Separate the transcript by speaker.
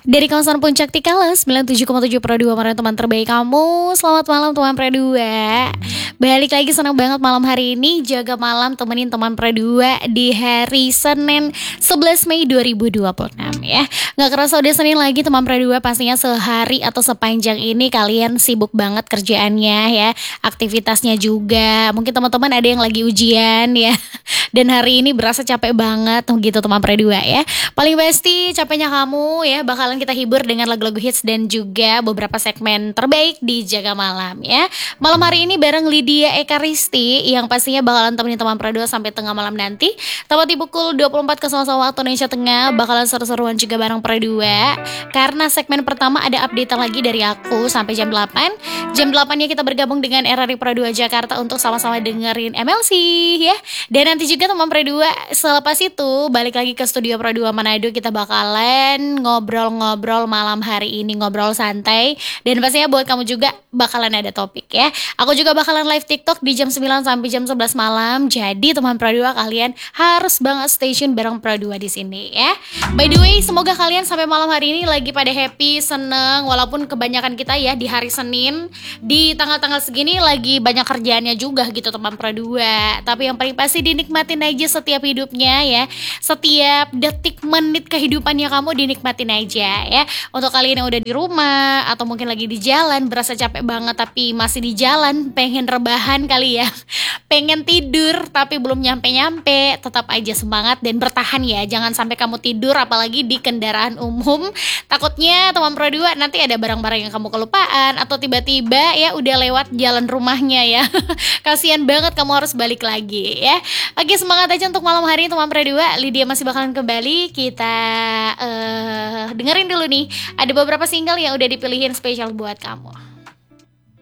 Speaker 1: Dari kawasan Puncak Tikala 97,7 Pro 2 para teman terbaik kamu. Selamat malam teman Pro 2. Balik lagi, senang banget malam hari ini jaga malam temenin teman Pro 2 di hari Senin 11 Mei 2026 ya. Gak kerasa udah Senin lagi teman Pro 2. Pastinya sehari atau sepanjang ini kalian sibuk banget kerjaannya ya, aktivitasnya juga. Mungkin teman-teman ada yang lagi ujian ya. Dan hari ini berasa capek banget gitu teman Pro 2 ya. Paling pasti capeknya kamu ya, bakalan kita hibur dengan lagu-lagu hits dan juga beberapa segmen terbaik di Jaga Malam ya. Malam hari ini bareng Lydia Ekaristi yang pastinya bakalan temenin teman Pro 2 sampai tengah malam nanti. Tepat di pukul 24.00 waktu Indonesia Tengah bakalan seru-seruan juga bareng Pro 2. Karena segmen pertama ada update lagi dari aku sampai jam 8. Jam 8-nya kita bergabung dengan RRI Pro 2 Jakarta untuk sama-sama dengerin MLC ya. Dan nanti juga teman Pro 2 selepas itu balik lagi ke studio Pro 2 Manado, kita bakalan ngobrol-ngobrol malam hari ini, ngobrol santai. Dan pastinya buat kamu juga bakalan ada topik ya. Aku juga bakalan live TikTok di jam 9 sampai jam 11 malam. Jadi teman Pro 2 kalian harus banget stay tune bareng Pro 2 di sini ya. By the way, semoga kalian sampai malam hari ini lagi pada happy, seneng. Walaupun kebanyakan kita ya di hari Senin, di tanggal-tanggal segini lagi banyak kerjaannya juga gitu teman Pro 2. Tapi yang paling pasti dinikmatin aja setiap hidupnya ya. Setiap detik menit kehidupannya kamu dinikmatin aja ya. Untuk kalian yang udah di rumah atau mungkin lagi di jalan, berasa capek banget tapi masih di jalan, pengen rebahan kali ya, pengen tidur tapi belum nyampe-nyampe, tetap aja semangat dan bertahan ya. Jangan sampai kamu tidur apalagi di kendaraan umum. Takutnya teman Pro 2 nanti ada barang-barang yang kamu kelupaan atau tiba-tiba ya udah lewat jalan rumahnya ya. Kasian banget, kamu harus balik lagi ya. Oke, semangat aja untuk malam hari ini teman Pro 2. Lydia masih bakalan kembali. Kita dengerin dulu nih, ada beberapa single yang udah dipilihin spesial buat kamu.